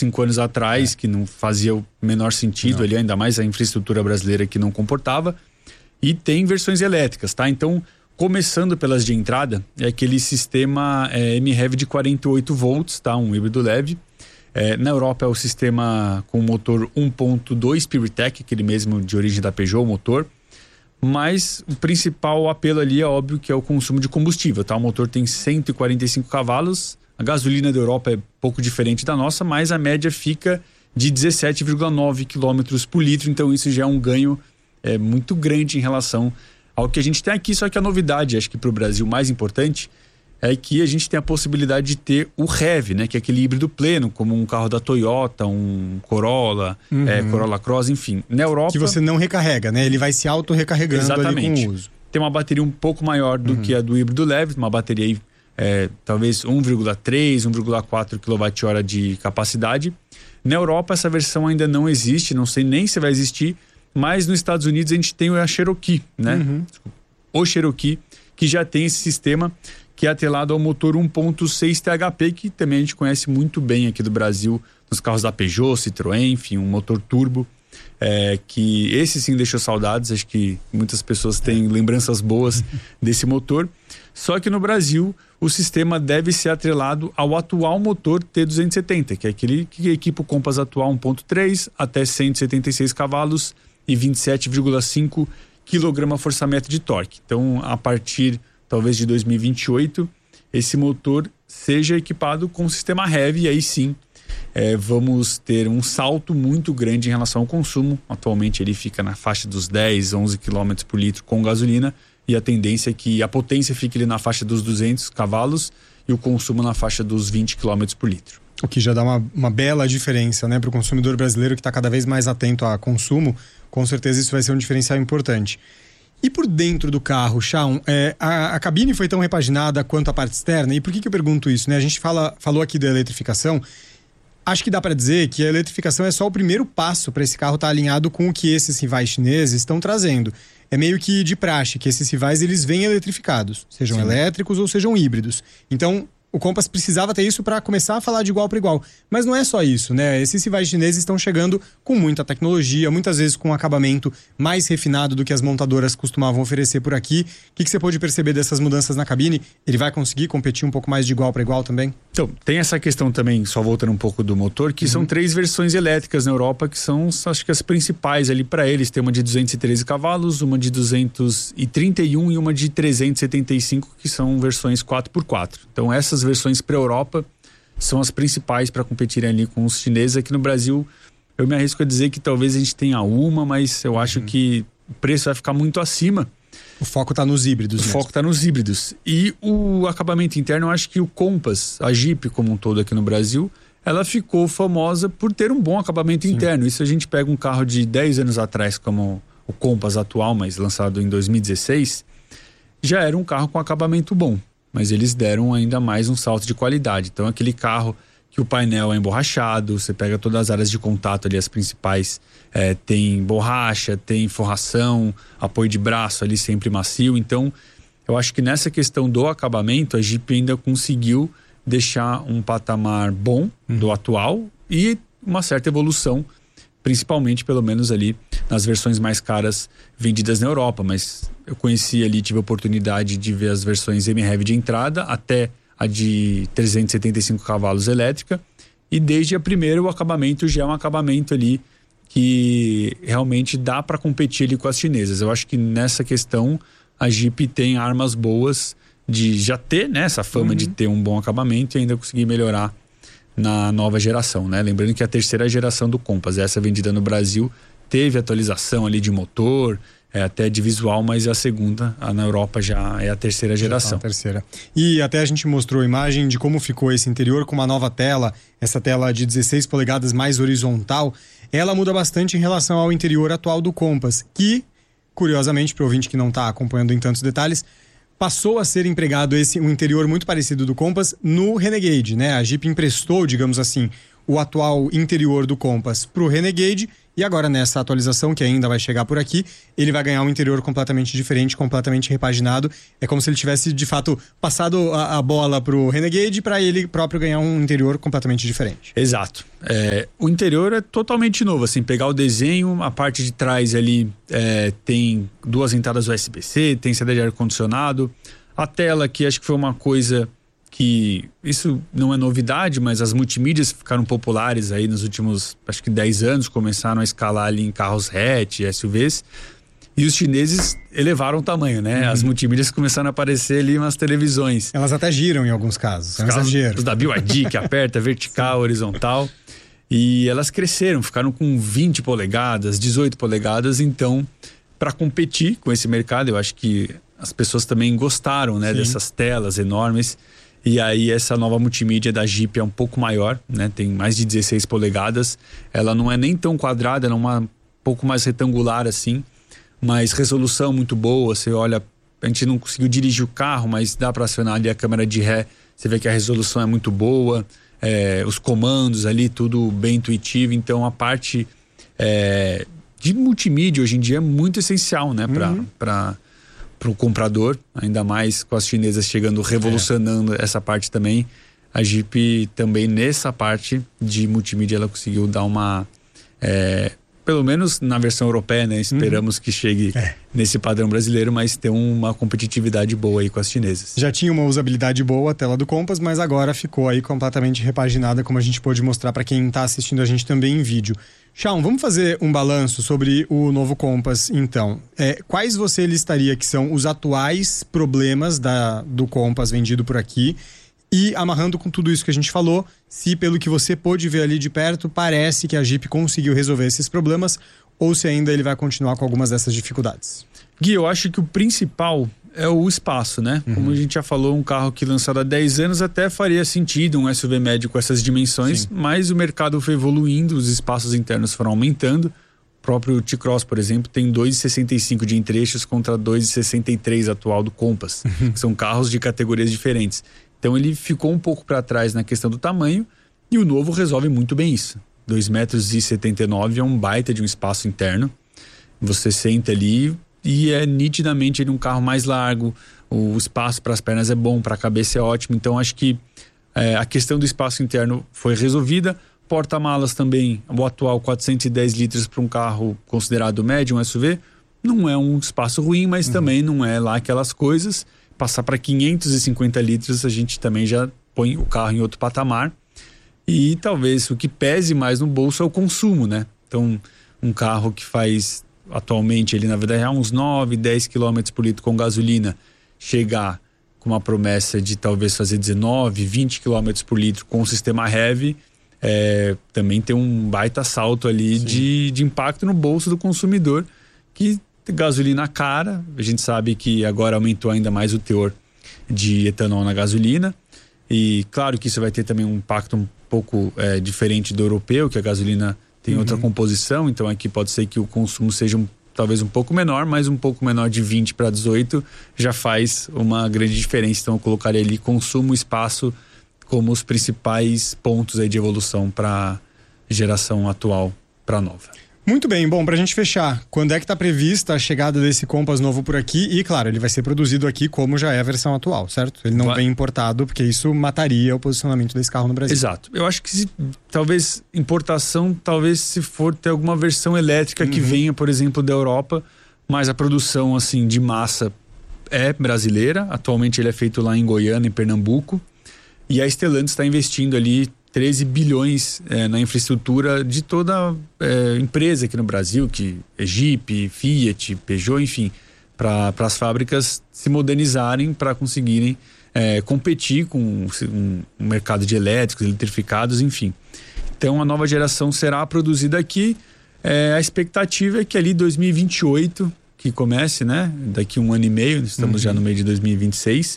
5 anos atrás, que não fazia o menor sentido ali, ainda mais a infraestrutura brasileira que não comportava. E tem versões elétricas, tá? Então, começando pelas de entrada, é aquele sistema MHEV de 48 volts, tá? Um híbrido leve. Na Europa é o sistema com motor 1.2 PureTech, aquele mesmo de origem da Peugeot, o motor. Mas o principal apelo ali é óbvio que é o consumo de combustível, tá? O motor tem 145 cavalos, a gasolina da Europa é pouco diferente da nossa, mas a média fica de 17,9 km por litro, então isso já é um ganho muito grande em relação ao que a gente tem aqui. Só que a novidade, acho que para o Brasil mais importante, é que a gente tem a possibilidade de ter o HEV, né? Que é aquele híbrido pleno, como um carro da Toyota, um Corolla, Corolla Cross, enfim. Na Europa... Que você não recarrega, né? Ele vai se auto-recarregando ali com o uso. Tem uma bateria um pouco maior do que a do híbrido leve, uma bateria aí, talvez 1,3, 1,4 kWh de capacidade. Na Europa essa versão ainda não existe, não sei nem se vai existir, mas nos Estados Unidos a gente tem a Cherokee, né? O Cherokee, que já tem esse sistema que é atrelado ao motor 1.6 THP, que também a gente conhece muito bem aqui do Brasil, nos carros da Peugeot, Citroën, enfim, um motor turbo, que esse sim deixou saudades, acho que muitas pessoas têm lembranças boas desse motor. Só que no Brasil o sistema deve ser atrelado ao atual motor T270, que é aquele que equipa o Compass atual 1.3 até 176 cavalos e 27,5 kgfm de torque. Então, a partir talvez de 2028, esse motor seja equipado com o sistema HEV, e aí sim vamos ter um salto muito grande em relação ao consumo. Atualmente ele fica na faixa dos 10, 11 km por litro com gasolina, e a tendência é que a potência fique ali na faixa dos 200 cavalos e o consumo na faixa dos 20 km por litro. O que já dá uma bela diferença, né, para o consumidor brasileiro que está cada vez mais atento a consumo. Com certeza isso vai ser um diferencial importante. E por dentro do carro, Shaun, a cabine foi tão repaginada quanto a parte externa? E por que eu pergunto isso, né? A gente falou aqui da eletrificação. Acho que dá para dizer que a eletrificação é só o primeiro passo para esse carro estar alinhado com o que esses rivais chineses estão trazendo. É meio que de praxe que esses rivais eles vêm eletrificados, sejam elétricos ou sejam híbridos. Então, o Compass precisava ter isso para começar a falar de igual para igual. Mas não é só isso, né? Esses rivais chineses estão chegando com muita tecnologia, muitas vezes com um acabamento mais refinado do que as montadoras costumavam oferecer por aqui. O que você pôde perceber dessas mudanças na cabine? Ele vai conseguir competir um pouco mais de igual para igual também? Então, tem essa questão também, só voltando um pouco do motor, que são 3 versões elétricas na Europa, que são, acho que as principais ali para eles. Tem uma de 213 cavalos, uma de 231 e uma de 375, que são versões 4x4. Então, essas versões para a Europa são as principais para competirem ali com os chineses. Aqui no Brasil, eu me arrisco a dizer que talvez a gente tenha uma, mas eu acho que o preço vai ficar muito acima. O foco está nos híbridos. O foco está nos híbridos. E o acabamento interno, eu acho que o Compass, a Jeep como um todo aqui no Brasil, ela ficou famosa por ter um bom acabamento interno. Isso a gente pega um carro de 10 anos atrás, como o Compass atual, mas lançado em 2016, já era um carro com acabamento bom. Mas eles deram ainda mais um salto de qualidade. Então, aquele carro que o painel é emborrachado, você pega todas as áreas de contato ali, as principais, tem borracha, tem forração, apoio de braço ali sempre macio. Então, eu acho que nessa questão do acabamento, a Jeep ainda conseguiu deixar um patamar bom do atual e uma certa evolução, principalmente, pelo menos ali, nas versões mais caras vendidas na Europa. Mas eu conheci ali, tive a oportunidade de ver as versões MHEV de entrada, até a de 375 cavalos elétrica, e desde a primeira o acabamento já é um acabamento ali que realmente dá para competir ali com as chinesas. Eu acho que nessa questão a Jeep tem armas boas de já ter, né, essa fama de ter um bom acabamento e ainda conseguir melhorar na nova geração, né? Lembrando que a terceira geração do Compass, essa vendida no Brasil, teve atualização ali de motor, até de visual, mas a segunda, na Europa, já é a terceira geração. A terceira. E até a gente mostrou a imagem de como ficou esse interior com uma nova tela, essa tela de 16 polegadas mais horizontal. Ela muda bastante em relação ao interior atual do Compass, que, curiosamente, para o ouvinte que não está acompanhando em tantos detalhes, passou a ser empregado um interior muito parecido do Compass no Renegade, né? A Jeep emprestou, digamos assim, o atual interior do Compass para o Renegade E agora nessa atualização, que ainda vai chegar por aqui, ele vai ganhar um interior completamente diferente, completamente repaginado. É como se ele tivesse, de fato, passado a bola pro Renegade para ele próprio ganhar um interior completamente diferente. Exato. O interior é totalmente novo, assim, pegar o desenho, a parte de trás ali tem 2 entradas USB-C, tem saída de ar-condicionado, a tela que acho que foi uma coisa que, isso não é novidade, mas as multimídias ficaram populares aí nos últimos, acho que 10 anos, começaram a escalar ali em carros hatch, SUVs, e os chineses elevaram o tamanho, né? As multimídias começaram a aparecer ali nas televisões. Elas até giram em alguns casos, é um exagero. Os da BYD, que aperta vertical, horizontal, e elas cresceram, ficaram com 20 polegadas, 18 polegadas, então, para competir com esse mercado, eu acho que as pessoas também gostaram, né, dessas telas enormes. E aí essa nova multimídia da Jeep é um pouco maior, né? Tem mais de 16 polegadas. Ela não é nem tão quadrada, ela é um pouco mais retangular assim, mas resolução muito boa. Você olha, a gente não conseguiu dirigir o carro, mas dá para acionar ali a câmera de ré. Você vê que a resolução é muito boa, os comandos ali, tudo bem intuitivo. Então a parte de multimídia hoje em dia é muito essencial, né? Para o comprador, ainda mais com as chinesas chegando, revolucionando essa parte também. A Jeep também nessa parte de multimídia ela conseguiu dar uma, pelo menos na versão europeia, né? Esperamos que chegue nesse padrão brasileiro, mas tem uma competitividade boa aí com as chinesas. Já tinha uma usabilidade boa a tela do Compass, mas agora ficou aí completamente repaginada, como a gente pôde mostrar para quem está assistindo a gente também em vídeo. Shaun, vamos fazer um balanço sobre o novo Compass, então. Quais você listaria que são os atuais problemas do Compass vendido por aqui? E amarrando com tudo isso que a gente falou, se pelo que você pôde ver ali de perto, parece que a Jeep conseguiu resolver esses problemas, ou se ainda ele vai continuar com algumas dessas dificuldades. Gui, eu acho que o principal é o espaço, né? Como a gente já falou, um carro que lançado há 10 anos até faria sentido, um SUV médio com essas dimensões, mas o mercado foi evoluindo, os espaços internos foram aumentando. O próprio T-Cross, por exemplo, tem 2,65 de entrechos contra 2,63 atual do Compass, que são carros de categorias diferentes. Então ele ficou um pouco para trás na questão do tamanho e o novo resolve muito bem isso. 2,79 metros é um baita de um espaço interno. Você senta ali e é nitidamente ele um carro mais largo, o espaço para as pernas é bom, para a cabeça é ótimo. Então acho que a questão do espaço interno foi resolvida. Porta-malas também, o atual 410 litros para um carro considerado médio, um SUV, não é um espaço ruim, mas também não é lá aquelas coisas. Passar para 550 litros, a gente também já põe o carro em outro patamar. E talvez o que pese mais no bolso é o consumo, né? Então, um carro que faz atualmente, ele na verdade é uns 9, 10 km por litro com gasolina, chegar com uma promessa de talvez fazer 19, 20 km por litro com o sistema heavy, também tem um baita salto ali de impacto no bolso do consumidor, que gasolina cara, a gente sabe que agora aumentou ainda mais o teor de etanol na gasolina e claro que isso vai ter também um impacto um pouco diferente do europeu, que a gasolina tem outra composição, então aqui pode ser que o consumo seja talvez um pouco menor, mas um pouco menor de 20 para 18 já faz uma grande diferença. Então eu colocaria ali consumo, espaço como os principais pontos aí de evolução para geração atual para nova. Muito bem, bom, pra gente fechar, quando é que tá prevista a chegada desse Compass novo por aqui? E claro, ele vai ser produzido aqui como já é a versão atual, certo? Ele não vem importado, porque isso mataria o posicionamento desse carro no Brasil. Exato, eu acho que talvez importação, talvez se for ter alguma versão elétrica que venha, por exemplo, da Europa, mas a produção assim de massa é brasileira, atualmente ele é feito lá em Goiânia, em Pernambuco, e a Stellantis está investindo ali 13 bilhões na infraestrutura de toda empresa aqui no Brasil, que é Jeep, Fiat, Peugeot, enfim, para as fábricas se modernizarem para conseguirem competir com um mercado de elétricos, eletrificados, enfim. Então a nova geração será produzida aqui. A expectativa é que ali 2028, que comece, né? Daqui um ano e meio, estamos já no meio de 2026,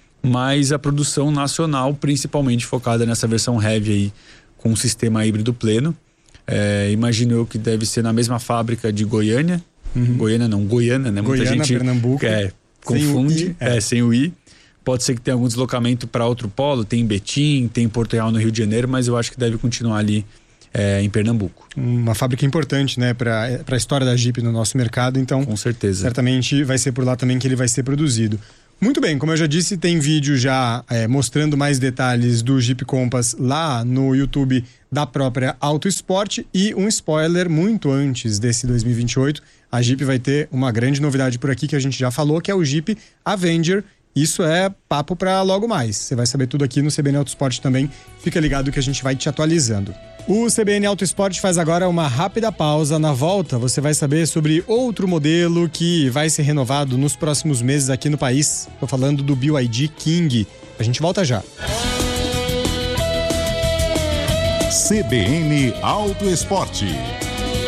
mas a produção nacional principalmente focada nessa versão heavy aí, com um sistema híbrido pleno. Imagino eu que deve ser na mesma fábrica de Goiânia. Goiânia, né? Goiânia, Muita gente Pernambuco. Confunde, sem o I. Pode ser que tenha algum deslocamento para outro polo, tem em Betim, tem em Porto Real no Rio de Janeiro, mas eu acho que deve continuar ali em Pernambuco. Uma fábrica importante, né, para a história da Jeep no nosso mercado, então com certeza. Certamente vai ser por lá também que ele vai ser produzido. Muito bem, como eu já disse, tem vídeo já mostrando mais detalhes do Jeep Compass lá no YouTube da própria Auto Sport, e um spoiler muito antes desse 2028, a Jeep vai ter uma grande novidade por aqui que a gente já falou, que é o Jeep Avenger. Isso é papo para logo mais. Você vai saber tudo aqui no CBN Auto Sport também. Fica ligado que a gente vai te atualizando. O CBN Auto Sport faz agora uma rápida pausa. Na volta, você vai saber sobre outro modelo que vai ser renovado nos próximos meses aqui no país. Estou falando do BYD King. A gente volta já. CBN Auto Esporte.